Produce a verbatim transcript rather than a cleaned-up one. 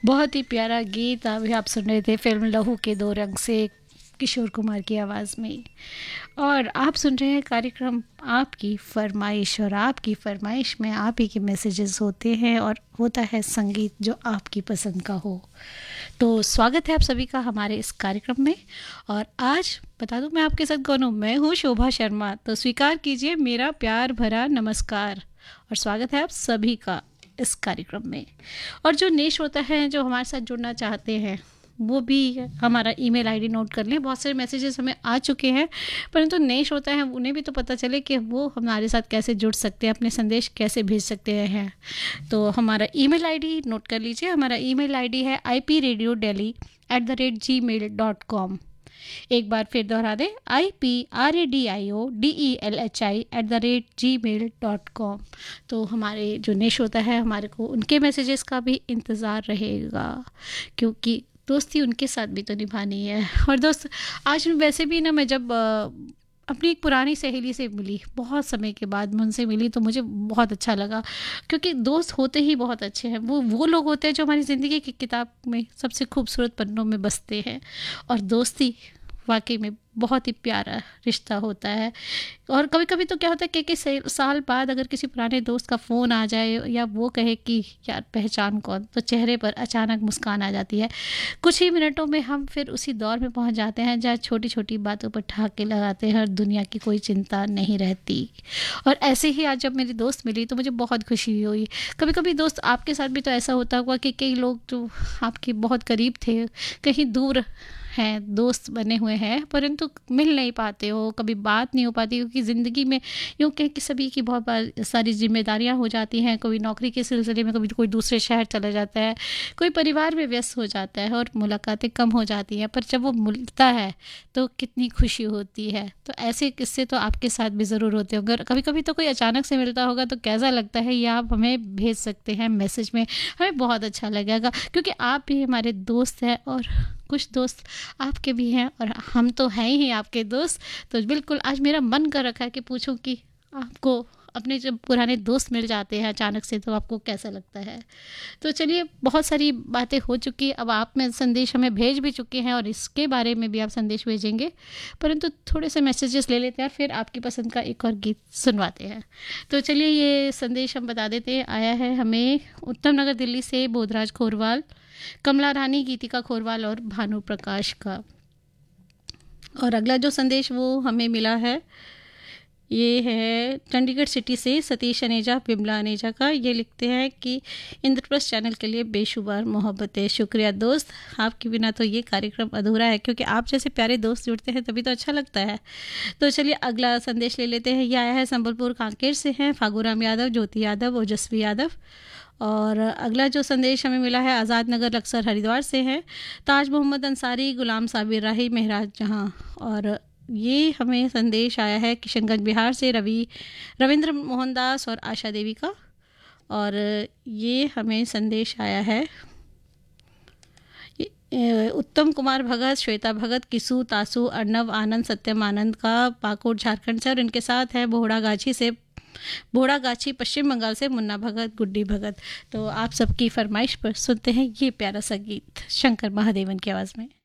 बहुत ही प्यारा गीत अभी आप सुन रहे थे फिल्म लहू के दो रंग से किशोर कुमार की आवाज़ में। और आप सुन रहे हैं कार्यक्रम आपकी फरमाइश, और आपकी फरमाइश में आप ही के मैसेजेस होते हैं और होता है संगीत जो आपकी पसंद का हो। तो स्वागत है आप सभी का हमारे इस कार्यक्रम में। और आज बता दूं मैं आपके साथ कौन हूँ। मैं हूँ शोभा शर्मा। तो स्वीकार कीजिए मेरा प्यार भरा नमस्कार और स्वागत है आप सभी का इस कार्यक्रम में। और जो नए श्रोता हैं जो हमारे साथ जुड़ना चाहते हैं वो भी हमारा ईमेल आईडी नोट कर लें। बहुत सारे मैसेजेस हमें आ चुके हैं, परंतु नए श्रोता हैं उन्हें भी तो पता चले कि वो हमारे साथ कैसे जुड़ सकते हैं, अपने संदेश कैसे भेज सकते हैं। तो हमारा ईमेल आईडी नोट कर लीजिए। हमारा ईमेल आईडी है I P radio daily at the rate ji mail dot com. एक बार फिर दोहरा दें, I P R A D I O D E L H I at the rate ji mail dot com. तो हमारे जो नेश होता है हमारे को उनके मैसेजेस का भी इंतज़ार रहेगा, क्योंकि दोस्ती उनके साथ भी तो निभानी है। और दोस्त आज वैसे भी ना, मैं जब अपनी एक पुरानी सहेली से मिली, बहुत समय के बाद मैं उनसे मिली, तो मुझे बहुत अच्छा लगा, क्योंकि दोस्त होते ही बहुत अच्छे हैं। वो वो लोग होते हैं जो हमारी ज़िंदगी की किताब में सबसे खूबसूरत पन्नों में बसते हैं। और दोस्ती वाकई में बहुत ही प्यारा रिश्ता होता है। और कभी कभी तो क्या होता है कि कई साल बाद अगर किसी पुराने दोस्त का फ़ोन आ जाए या वो कहे कि यार पहचान कौन, तो चेहरे पर अचानक मुस्कान आ जाती है। कुछ ही मिनटों में हम फिर उसी दौर में पहुंच जाते हैं जहाँ छोटी छोटी बातों पर ठहाके लगाते हैं और दुनिया की कोई चिंता नहीं रहती। और ऐसे ही आज जब मेरी दोस्त मिली तो मुझे बहुत खुशी हुई। कभी कभी दोस्त आपके साथ भी तो ऐसा होता होगा कि कई लोग जो आपके बहुत करीब थे कहीं दूर हैं, दोस्त बने हुए हैं, परंतु मिल नहीं पाते हो, कभी बात नहीं हो पाती, क्योंकि ज़िंदगी में यूँ कह कि सभी की बहुत बार सारी जिम्मेदारियां हो जाती हैं। कोई नौकरी के सिलसिले में, कभी कोई दूसरे शहर चला जाता है, कोई परिवार में व्यस्त हो जाता है और मुलाकातें कम हो जाती हैं। पर जब वो मिलता है तो कितनी खुशी होती है। तो ऐसे किस्से तो आपके साथ भी ज़रूर होते होंगे। कभी कभी तो कोई अचानक से मिलता होगा तो कैसा लगता है, ये आप हमें भेज सकते हैं मैसेज में, हमें बहुत अच्छा लगेगा, क्योंकि आप भी हमारे दोस्त हैं और कुछ दोस्त आपके भी हैं और हम तो हैं ही आपके दोस्त। तो बिल्कुल आज मेरा मन कर रखा है कि पूछूं कि आपको अपने जब पुराने दोस्त मिल जाते हैं अचानक से तो आपको कैसा लगता है। तो चलिए, बहुत सारी बातें हो चुकी, अब आप में संदेश हमें भेज भी चुके हैं और इसके बारे में भी आप संदेश भेजेंगे, परंतु थोड़े से मैसेजेस ले लेते हैं और फिर आपकी पसंद का एक और गीत सुनवाते हैं। तो चलिए, ये संदेश हम बता देते हैं। आया है हमें उत्तम नगर दिल्ली से बोधराज खोरवाल, कमला रानी, गीतिका खोरवाल और भानु प्रकाश का। और अगला जो संदेश वो हमें मिला है ये है चंडीगढ़ सिटी से सतीश अनेजा, विमला अनेजा का। ये लिखते हैं कि इंद्रप्रस्थ चैनल के लिए बेशुमार मोहब्बतें। शुक्रिया दोस्त, आपके बिना तो ये कार्यक्रम अधूरा है, क्योंकि आप जैसे प्यारे दोस्त जुड़ते हैं तभी तो अच्छा लगता है। तो चलिए अगला संदेश ले लेते हैं। ये आया है संबलपुर कांकेर से हैं फागूराम यादव, ज्योति यादव, ओजस्वी यादव। और अगला जो संदेश हमें मिला है आज़ाद नगर लक्सर हरिद्वार से है ताज मोहम्मद अंसारी, गुलाम साबिर राही, महराज जहाँ। और ये हमें संदेश आया है किशनगंज बिहार से रवि रविंद्र मोहनदास और आशा देवी का। और ये हमें संदेश आया है उत्तम कुमार भगत, श्वेता भगत, किसू, तासु, अर्नव, आनंद, सत्यम आनंद का, पाकुड़ झारखंड से। और इनके साथ है बोहड़ागाछी से बोहड़ागाछी पश्चिम बंगाल से मुन्ना भगत, गुड्डी भगत। तो आप सबकी फरमाइश पर सुनते हैं ये प्यारा सा गीत शंकर महादेवन की आवाज़ में।